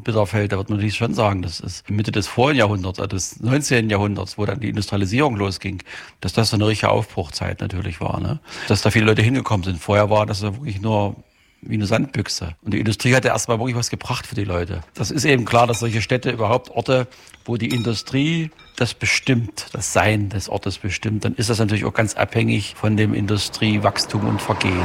Bitterfeld, da wird man natürlich schon sagen, das ist Mitte des vorigen Jahrhunderts, also des 19. Jahrhunderts, wo dann die Industrialisierung losging, dass das so eine richtige Aufbruchzeit natürlich war, ne? Dass da viele Leute hingekommen sind. Vorher war das ja wirklich nur wie eine Sandbüchse. Und die Industrie hat ja erstmal wirklich was gebracht für die Leute. Das ist eben klar, dass solche Städte überhaupt Orte, wo die Industrie das bestimmt, das Sein des Ortes bestimmt, dann ist das natürlich auch ganz abhängig von dem Industriewachstum und Vergehen.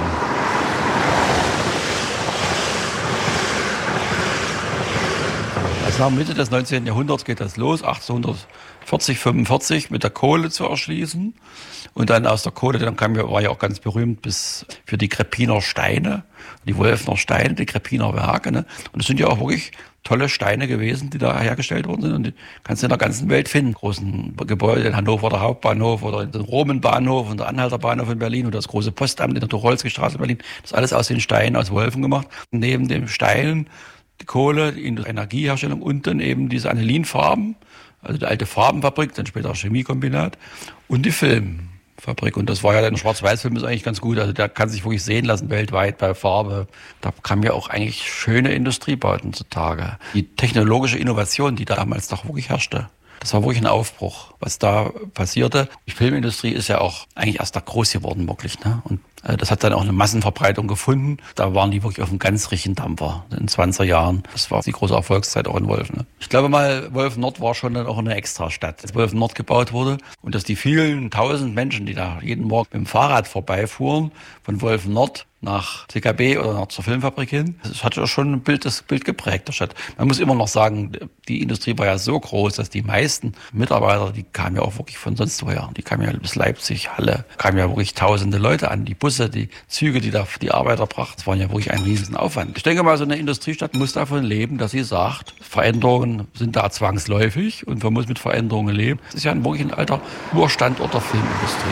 Also Mitte des 19. Jahrhunderts geht das los, 1840, 45 mit der Kohle zu erschließen. Und dann aus der Kohle, dann war ja auch ganz berühmt bis für die Krepiner Steine, die Wolfener Steine, die Krepiner Werke. Ne? Und es sind ja auch wirklich tolle Steine gewesen, die da hergestellt worden sind. Und die kannst du in der ganzen Welt finden. Großen Gebäude in Hannover, der Hauptbahnhof oder den Romenbahnhof und der Anhalterbahnhof in Berlin oder das große Postamt in der Tucholsky-Straße in Berlin. Das ist alles aus den Steinen, aus Wolfen gemacht. Und neben dem Stein die Kohle, die Energieherstellung und dann eben diese Anilinfarben, also die alte Farbenfabrik, dann später Chemiekombinat und die Filmfabrik. Und das war ja der Schwarz-Weiß-Film ist eigentlich ganz gut. Also der kann sich wirklich sehen lassen weltweit bei Farbe. Da kamen ja auch eigentlich schöne Industriebauten zutage. Die technologische Innovation, die da damals doch wirklich herrschte. Das war wirklich ein Aufbruch, was da passierte. Die Filmindustrie ist ja auch eigentlich erst da groß geworden, wirklich, ne? Und das hat dann auch eine Massenverbreitung gefunden. Da waren die wirklich auf einem ganz richtigen Dampfer in den 20er Jahren. Das war die große Erfolgszeit auch in Wolfen. Ne? Ich glaube mal, Wolfen Nord war schon dann auch eine Extrastadt, als Wolfen Nord gebaut wurde. Und dass die vielen tausend Menschen, die da jeden Morgen mit dem Fahrrad vorbeifuhren, von Wolfen Nord nach TKB oder nach zur Filmfabrik hin, das hat ja schon das Bild geprägt der Stadt. Man muss immer noch sagen, die Industrie war ja so groß, dass die meisten Mitarbeiter, die kamen ja auch wirklich von sonst woher. Die kamen ja bis Leipzig, Halle, kamen ja wirklich tausende Leute an. Die Busse, die Züge, die da die Arbeiter brachten, das waren ja wirklich ein Riesenaufwand. Ich denke mal, so eine Industriestadt muss davon leben, dass sie sagt, Veränderungen sind da zwangsläufig und man muss mit Veränderungen leben. Das ist ja wirklich ein alter Urstandort der Filmindustrie.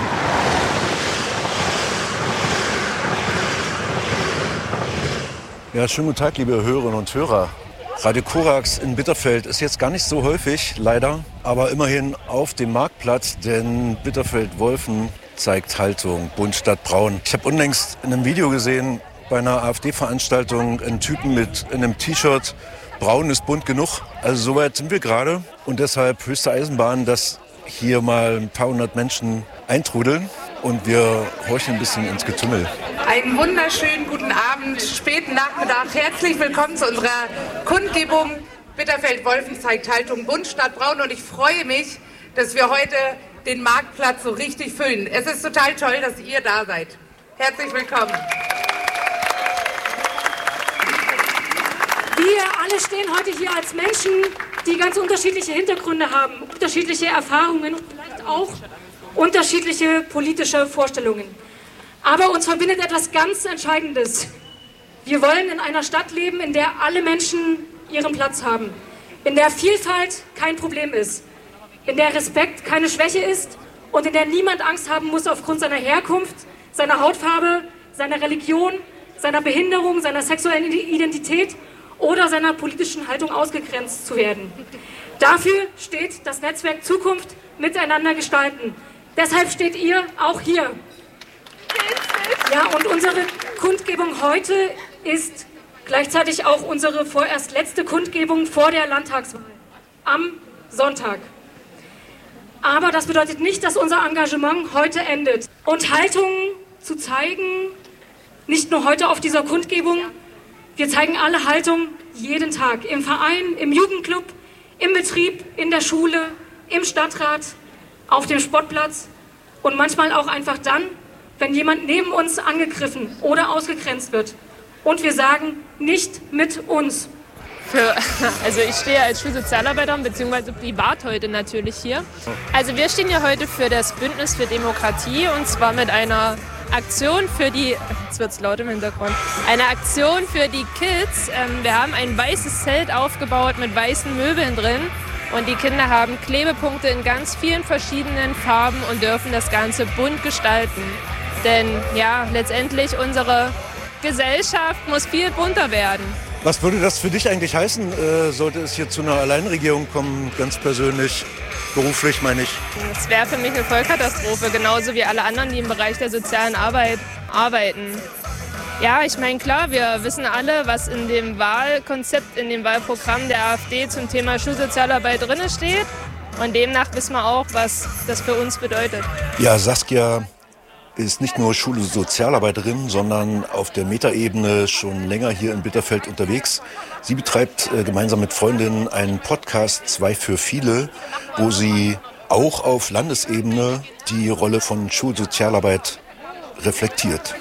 Ja, schönen guten Tag, liebe Hörerinnen und Hörer. Radio Korax in Bitterfeld ist jetzt gar nicht so häufig, leider, aber immerhin auf dem Marktplatz, denn Bitterfeld-Wolfen zeigt Haltung, bunt statt braun. Ich habe unlängst in einem Video gesehen, bei einer AfD-Veranstaltung, einen Typen mit einem T-Shirt, braun ist bunt genug. Also soweit sind wir gerade und deshalb höchste Eisenbahn, dass hier mal ein paar hundert Menschen eintrudeln und wir horchen ein bisschen ins Getümmel. Einen wunderschönen guten Abend, späten Nachmittag. Herzlich willkommen zu unserer Kundgebung Bitterfeld-Wolfen zeigt Haltung, bunt statt braun. Und ich freue mich, dass wir heute den Marktplatz so richtig füllen. Es ist total toll, dass ihr da seid. Herzlich willkommen. Wir alle stehen heute hier als Menschen, die ganz unterschiedliche Hintergründe haben, unterschiedliche Erfahrungen und vielleicht auch unterschiedliche politische Vorstellungen. Aber uns verbindet etwas ganz Entscheidendes. Wir wollen in einer Stadt leben, in der alle Menschen ihren Platz haben, in der Vielfalt kein Problem ist, in der Respekt keine Schwäche ist und in der niemand Angst haben muss, aufgrund seiner Herkunft, seiner Hautfarbe, seiner Religion, seiner Behinderung, seiner sexuellen Identität oder seiner politischen Haltung ausgegrenzt zu werden. Dafür steht das Netzwerk Zukunft miteinander gestalten. Deshalb steht ihr auch hier. Ja, und unsere Kundgebung heute ist gleichzeitig auch unsere vorerst letzte Kundgebung vor der Landtagswahl am Sonntag. Aber das bedeutet nicht, dass unser Engagement heute endet. Und Haltung zu zeigen, nicht nur heute auf dieser Kundgebung, wir zeigen alle Haltung jeden Tag. Im Verein, im Jugendclub, im Betrieb, in der Schule, im Stadtrat, auf dem Sportplatz und manchmal auch einfach dann, wenn jemand neben uns angegriffen oder ausgegrenzt wird. Und wir sagen, nicht mit uns. Also ich stehe als Schulsozialarbeiterin bzw. privat heute natürlich hier. Also wir stehen ja heute für das Bündnis für Demokratie und zwar mit einer Aktion für die, jetzt wird's laut im Hintergrund, eine Aktion für die Kids. Wir haben ein weißes Zelt aufgebaut mit weißen Möbeln drin und die Kinder haben Klebepunkte in ganz vielen verschiedenen Farben und dürfen das Ganze bunt gestalten. Denn ja, letztendlich unsere Gesellschaft muss viel bunter werden. Was würde das für dich eigentlich heißen, sollte es hier zu einer Alleinregierung kommen, ganz persönlich, beruflich meine ich? Das wäre für mich eine Vollkatastrophe, genauso wie alle anderen, die im Bereich der sozialen Arbeit arbeiten. Ja, ich meine, klar, wir wissen alle, was in dem Wahlkonzept, in dem Wahlprogramm der AfD zum Thema Schulsozialarbeit drin steht. Und demnach wissen wir auch, was das für uns bedeutet. Ja, Saskia ist nicht nur Schulsozialarbeiterin, sondern auf der Metaebene schon länger hier in Bitterfeld unterwegs. Sie betreibt gemeinsam mit Freundinnen einen Podcast 2 für viele, wo sie auch auf Landesebene die Rolle von Schulsozialarbeit reflektiert.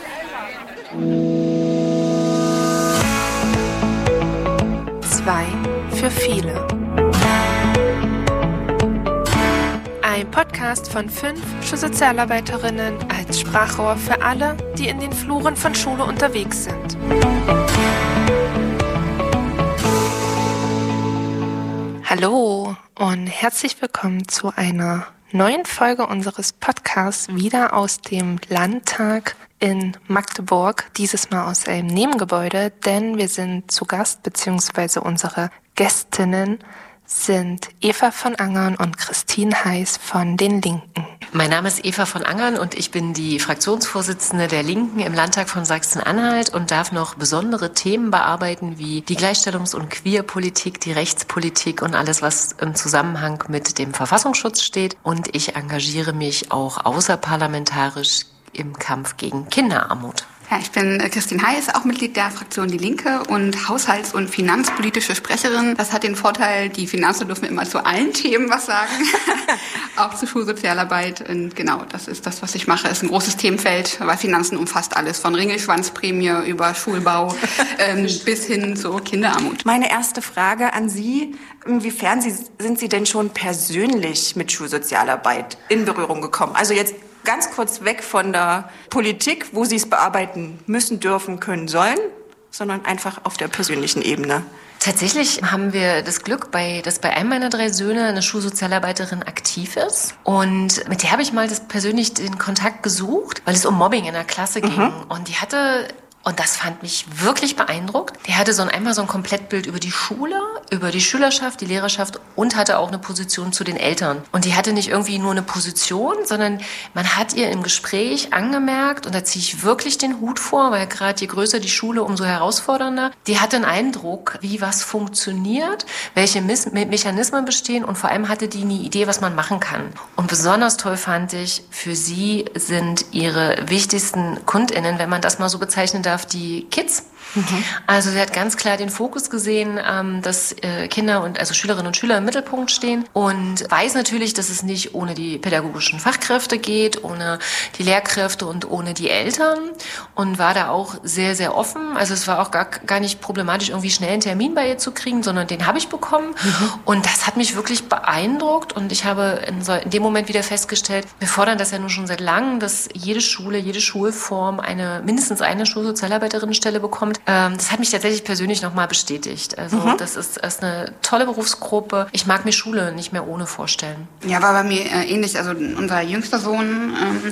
2 für viele. Ein Podcast von 5 Schulsozialarbeiterinnen als Sprachrohr für alle, die in den Fluren von Schule unterwegs sind. Hallo und herzlich willkommen zu einer neuen Folge unseres Podcasts, wieder aus dem Landtag in Magdeburg, dieses Mal aus einem Nebengebäude, denn wir sind zu Gast, beziehungsweise unsere Gästinnen sind Eva von Angern und Christine Heiß von den Linken. Mein Name ist Eva von Angern und ich bin die Fraktionsvorsitzende der Linken im Landtag von Sachsen-Anhalt und darf noch besondere Themen bearbeiten wie die Gleichstellungs- und Queerpolitik, die Rechtspolitik und alles, was im Zusammenhang mit dem Verfassungsschutz steht. Und ich engagiere mich auch außerparlamentarisch im Kampf gegen Kinderarmut. Ja, ich bin Christine Heiß, auch Mitglied der Fraktion Die Linke und haushalts- und finanzpolitische Sprecherin. Das hat den Vorteil, die Finanzen dürfen immer zu allen Themen was sagen, auch zu Schulsozialarbeit. Und genau, das ist das, was ich mache. Ist ein großes Themenfeld, weil Finanzen umfasst alles, von Ringelschwanzprämie über Schulbau bis hin zur Kinderarmut. Meine erste Frage an Sie, inwiefern sind Sie denn schon persönlich mit Schulsozialarbeit in Berührung gekommen? Also jetzt ganz kurz weg von der Politik, wo Sie es bearbeiten müssen, dürfen, können, sollen, sondern einfach auf der persönlichen Ebene. Tatsächlich haben wir das Glück, dass bei einem meiner 3 Söhne eine Schulsozialarbeiterin aktiv ist. Und mit der habe ich mal persönlich den Kontakt gesucht, weil es um Mobbing in der Klasse ging. Und die hatte... Und das fand mich wirklich beeindruckt. Der hatte einmal so ein Komplettbild über die Schule, über die Schülerschaft, die Lehrerschaft und hatte auch eine Position zu den Eltern. Und die hatte nicht irgendwie nur eine Position, sondern man hat ihr im Gespräch angemerkt, und da ziehe ich wirklich den Hut vor, weil gerade je größer die Schule, umso herausfordernder. Die hatte einen Eindruck, wie was funktioniert, welche Mechanismen bestehen und vor allem hatte die eine Idee, was man machen kann. Und besonders toll fand ich, für sie sind ihre wichtigsten KundInnen, wenn man das mal so bezeichnen darf, die Kids. Also sie hat ganz klar den Fokus gesehen, dass Kinder und also Schülerinnen und Schüler im Mittelpunkt stehen und weiß natürlich, dass es nicht ohne die pädagogischen Fachkräfte geht, ohne die Lehrkräfte und ohne die Eltern und war da auch sehr, sehr offen. Also es war auch gar nicht problematisch, irgendwie schnell einen Termin bei ihr zu kriegen, sondern den habe ich bekommen und das hat mich wirklich beeindruckt und ich habe in dem Moment wieder festgestellt, wir fordern das ja nun schon seit langem, dass jede Schule, jede Schulform mindestens eine Schulsozialarbeiterinnenstelle bekommt. Das hat mich tatsächlich persönlich nochmal bestätigt. Also das ist eine tolle Berufsgruppe. Ich mag mir Schule nicht mehr ohne vorstellen. Ja, war bei mir ähnlich. Also unser jüngster Sohn,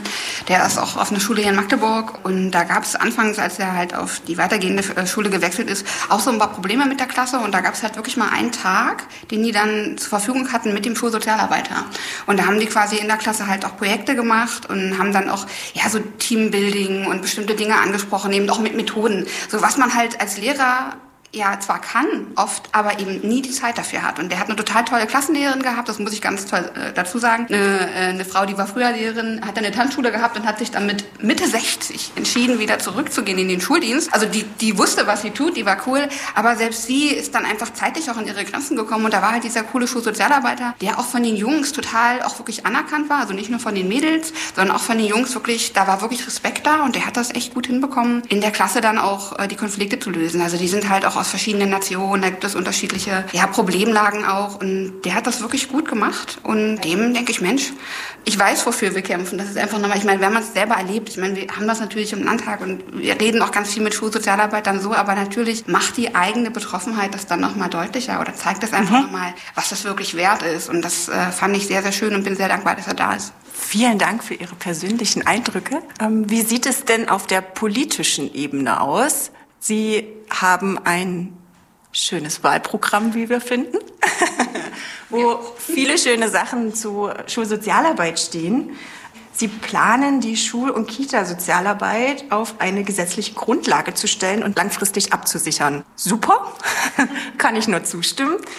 der ist auch auf eine Schule hier in Magdeburg. Und da gab es anfangs, als er halt auf die weitergehende Schule gewechselt ist, auch so ein paar Probleme mit der Klasse. Und da gab es halt wirklich mal einen Tag, den die dann zur Verfügung hatten mit dem Schulsozialarbeiter. Und da haben die quasi in der Klasse halt auch Projekte gemacht und haben dann auch so Teambuilding und bestimmte Dinge angesprochen, eben auch mit Methoden. So was man halt als Lehrer zwar kann, oft, aber eben nie die Zeit dafür hat. Und der hat eine total tolle Klassenlehrerin gehabt, das muss ich ganz toll dazu sagen. Eine Frau, die war früher Lehrerin, hat eine Tanzschule gehabt und hat sich dann mit Mitte 60 entschieden, wieder zurückzugehen in den Schuldienst. Also die wusste, was sie tut, die war cool, aber selbst sie ist dann einfach zeitlich auch an ihre Grenzen gekommen und da war halt dieser coole Schulsozialarbeiter, der auch von den Jungs total auch wirklich anerkannt war, also nicht nur von den Mädels, sondern auch von den Jungs wirklich, da war wirklich Respekt da und der hat das echt gut hinbekommen, in der Klasse dann auch die Konflikte zu lösen. Also die sind halt auch aus verschiedenen Nationen, da gibt es unterschiedliche Problemlagen auch und der hat das wirklich gut gemacht und dem denke ich, Mensch, ich weiß, wofür wir kämpfen. Das ist einfach nochmal, ich meine, wenn man es selber erlebt, ich meine, wir haben das natürlich im Landtag und wir reden auch ganz viel mit Schulsozialarbeitern so, aber natürlich macht die eigene Betroffenheit das dann nochmal deutlicher oder zeigt das einfach nochmal, was das wirklich wert ist und das fand ich sehr, sehr schön und bin sehr dankbar, dass er da ist. Vielen Dank für Ihre persönlichen Eindrücke. Wie sieht es denn auf der politischen Ebene aus? Sie haben ein schönes Wahlprogramm, wie wir finden, wo viele schöne Sachen zu Schulsozialarbeit stehen. Sie planen, die Schul- und Kita-Sozialarbeit auf eine gesetzliche Grundlage zu stellen und langfristig abzusichern. Super, kann ich nur zustimmen.